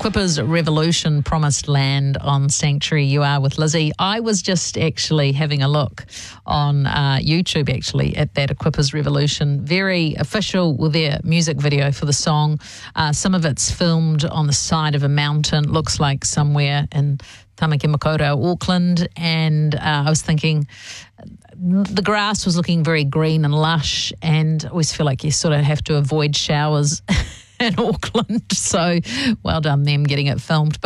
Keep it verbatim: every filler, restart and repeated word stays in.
Equippers Revolution, Promised Land on Sanctuary. You are with Lizzie. I was just actually having a look on uh, YouTube, actually, at that Equippers Revolution. Very official with their music video for the song. Uh, some of it's filmed on the side of a mountain. Looks like somewhere in Tamaki Makaurau, Auckland. And uh, I was thinking the grass was looking very green and lush, and I always feel like you sort of have to avoid showers in Auckland. So well done them getting it filmed. But